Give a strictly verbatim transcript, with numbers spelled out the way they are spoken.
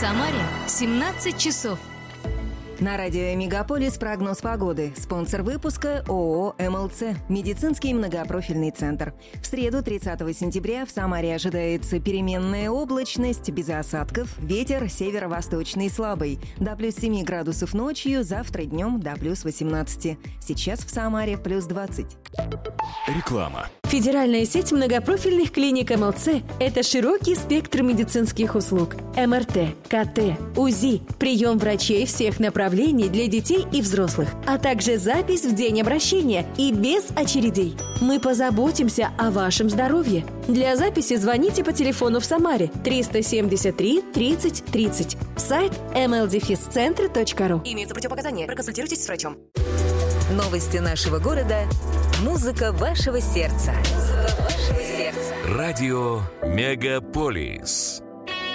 Самаре семнадцать часов. На радио «Мегаполис» прогноз погоды. Спонсор выпуска ООО «МЛЦ» – медицинский многопрофильный центр. В среду, тридцатого сентября, в Самаре ожидается переменная облачность, без осадков, ветер северо-восточный слабый. До плюс семи градусов ночью, завтра днем до плюс восемнадцати. Сейчас в Самаре плюс двадцать. Реклама. Федеральная сеть многопрофильных клиник МЛЦ – это широкий спектр медицинских услуг. эм эр тэ, ка тэ, УЗИ, прием врачей всех направлений для детей и взрослых, а также запись в день обращения и без очередей. Мы позаботимся о вашем здоровье. Для записи звоните по телефону в Самаре триста семьдесят три тридцать тридцать. Сайт эм эл дефис центр точка ру. Имеются противопоказания. Проконсультируйтесь с врачом. Новости нашего города. Музыка вашего сердца. Музыка вашего сердца. Радио «Мегаполис».